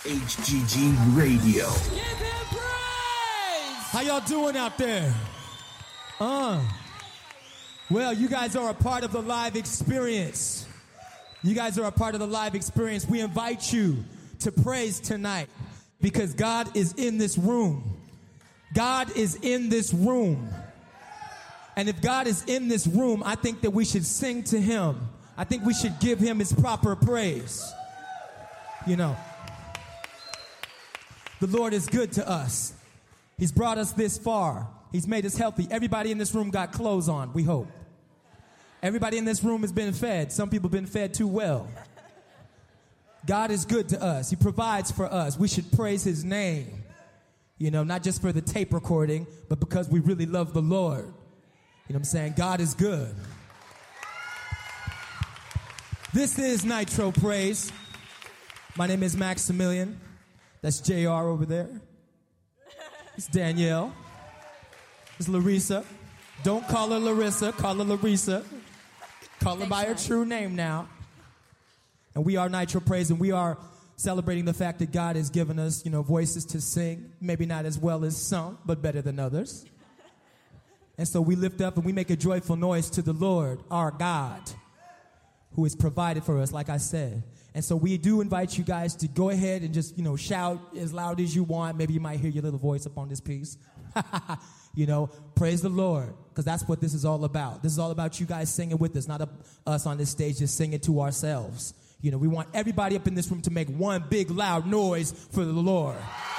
HGG Radio. Give him praise! How y'all doing out there? Well, you guys are a part of the live experience. You guys are a part of the live experience. We invite you to praise tonight because God is in this room. God is in this room. And if God is in this room, I think that we should sing to him. I think we should give him his proper praise. You know, the Lord is good to us. He's brought us this far. He's made us healthy. Everybody in this room got clothes on, we hope. Everybody in this room has been fed. Some people have been fed too well. God is good to us. He provides for us. We should praise his name. You know, not just for the tape recording, but because we really love the Lord. You know what I'm saying? God is good. This is Nitro Praise. My name is Maximilian. That's JR over there. It's Danielle. It's Larissa. Don't call her Larissa. Call her Larissa. Call her by her true name now. And we are Nitro Praise, and we are celebrating the fact that God has given us, you know, voices to sing. Maybe not as well as some, but better than others. And so we lift up and we make a joyful noise to the Lord, our God, who has provided for us, like I said. And so we do invite you guys to go ahead and just, you know, shout as loud as you want. Maybe you might hear your little voice up on this piece. You know, praise the Lord, because that's what this is all about. This is all about you guys singing with us, not us on this stage just singing to ourselves. You know, we want everybody up in this room to make one big loud noise for the Lord.